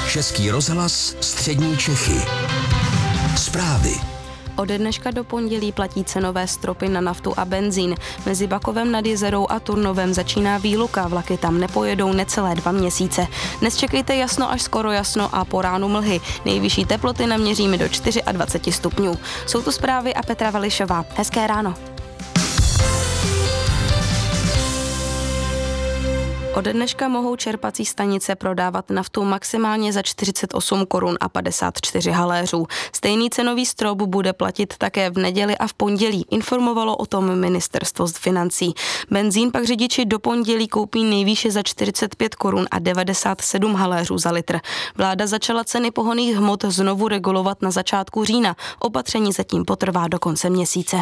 Český rozhlas Střední Čechy. Zprávy. Ode dneška do pondělí platí cenové stropy na naftu a benzín. Mezi Bakovem nad Jizerou a Turnovem začíná výluka, vlaky tam nepojedou necelé 2 měsíce. Dnes čekejte jasno až skoro jasno a po ránu mlhy. Nejvyšší teploty naměříme do 24 stupňů. Jsou tu zprávy a Petra Vališová. Hezké ráno. Ode dneška mohou čerpací stanice prodávat naftu maximálně za 48 korun a 54 haléřů. Stejný cenový strop bude platit také v neděli a v pondělí, informovalo o tom ministerstvo financí. Benzín pak řidiči do pondělí koupí nejvýše za 45 korun a 97 haléřů za litr. Vláda začala ceny pohonných hmot znovu regulovat na začátku října. Opatření zatím potrvá do konce měsíce.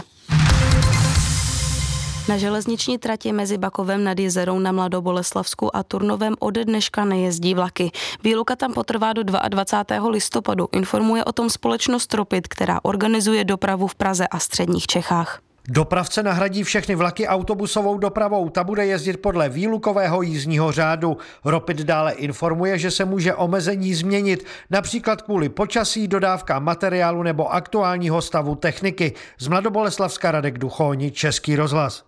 Na železniční trati mezi Bakovem nad Jizerou na Mladoboleslavsku a Turnovem ode dneška nejezdí vlaky. Výluka tam potrvá do 22. listopadu, informuje o tom společnost Ropit, která organizuje dopravu v Praze a středních Čechách. Dopravce nahradí všechny vlaky autobusovou dopravou, ta bude jezdit podle výlukového jízdního řádu. Ropit dále informuje, že se může omezení změnit, například kvůli počasí, dodávkám materiálu nebo aktuálního stavu techniky. Z Mladoboleslavska Radek Duchoň, Český rozhlas.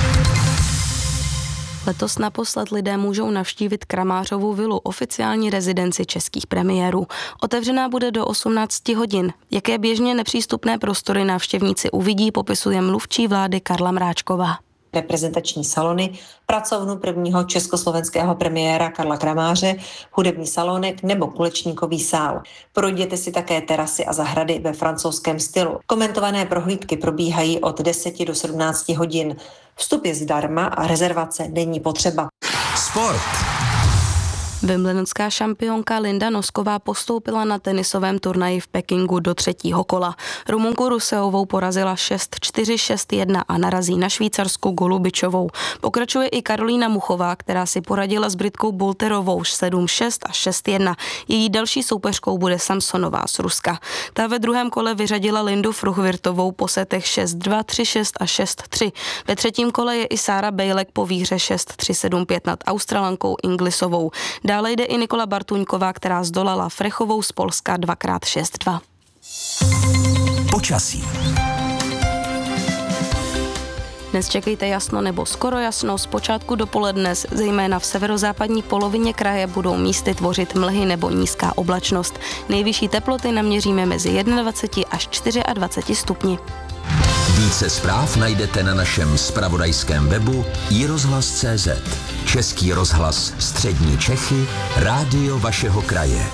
Letos naposled lidé můžou navštívit Kramářovu vilu, oficiální rezidenci českých premiérů. Otevřená bude do 18 hodin. Jaké běžně nepřístupné prostory návštěvníci uvidí, popisuje mluvčí vlády Karla Mráčková. Reprezentační salony, pracovnu prvního československého premiéra Karla Kramáře, hudební salonek nebo kulečníkový sál. Projděte si také terasy a zahrady ve francouzském stylu. Komentované prohlídky probíhají od 10 do 17 hodin. Vstup je zdarma a rezervace není potřeba. Sport. Wimbledonská šampionka Linda Nosková postoupila na tenisovém turnaji v Pekingu do 3. kola. Rumunku Ruseovou porazila 6-4, 6-1 a narazí na Švýcarsku Golubičovou. Pokračuje i Karolína Muchová, která si poradila s Britkou Bolterovou 7-6 a 6-1. Její další soupeřkou bude Samsonová z Ruska. Ta ve druhém kole vyřadila Lindu Fruchvirtovou po setech 6-2, 3-6 a 6-3. Ve třetím kole je i Sára Bejlek po výhře 6-3, 7-5 nad Australankou Inglisovou. Dále jde i Nikola Bartuňková, která zdolala Frechovou z Polska 2x6-2. Počasí. Dnes čekejte jasno nebo skoro jasno, zpočátku dopoledne, zejména v severozápadní polovině kraje budou místy tvořit mlhy nebo nízká oblačnost. Nejvyšší teploty naměříme mezi 21 až 24 stupni. Více zpráv najdete na našem zpravodajském webu iRozhlas.cz. Český rozhlas Střední Čechy, rádio vašeho kraje.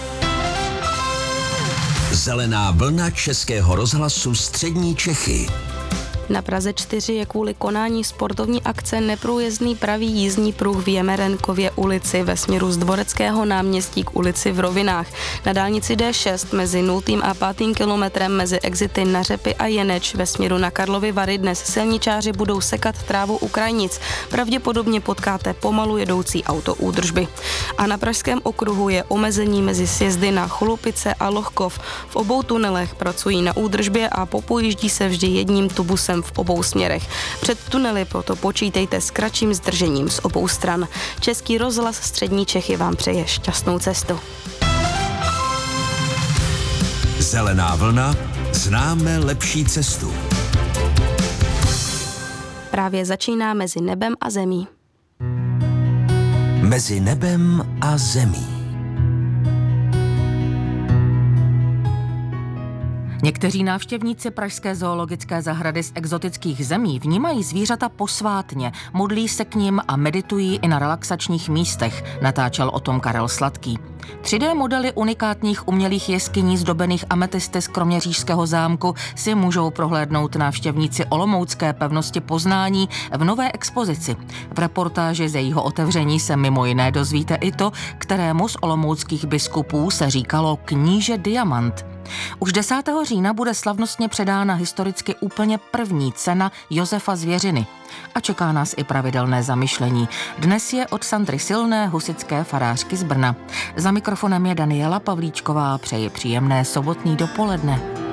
Zelená vlna Českého rozhlasu Střední Čechy. Na Praze 4 je kvůli konání sportovní akce neprůjezdný pravý jízdní pruh v Jemerenkově ulici ve směru z Dvoreckého náměstí k ulici v Rovinách. Na dálnici D6 mezi 0. a 5. kilometrem mezi exity na Řepy a Jeneč ve směru na Karlovy Vary dnes silničáři budou sekat trávu u krajnic. Pravděpodobně potkáte pomalu jedoucí auto údržby. A na Pražském okruhu je omezení mezi sjezdy na Cholupice a Lohkov. V obou tunelech pracují na údržbě a popojíždí se vždy jedním tubusem v obou směrech. Před tunely proto počítejte s kratším zdržením z obou stran. Český rozhlas Střední Čechy vám přeje šťastnou cestu. Zelená vlna, známe lepší cestu. Právě začíná Mezi nebem a zemí. Mezi nebem a zemí. Někteří návštěvníci pražské zoologické zahrady z exotických zemí vnímají zvířata posvátně, modlí se k nim a meditují i na relaxačních místech, natáčel o tom Karel Sladký. 3D modely unikátních umělých jeskyní zdobených ametisty z Kroměřížského zámku si můžou prohlédnout návštěvníci olomoucké pevnosti Poznání v nové expozici. V reportáži z jejího otevření se mimo jiné dozvíte i to, kterému z olomouckých biskupů se říkalo kníže Diamant. Už 10. října bude slavnostně předána historicky úplně první cena Josefa Zvěřiny. A čeká nás i pravidelné zamyšlení. Dnes je od Sandry Silné, husitské farářky z Brna. Za mikrofonem je Daniela Pavlíčková, přeji příjemné sobotní dopoledne.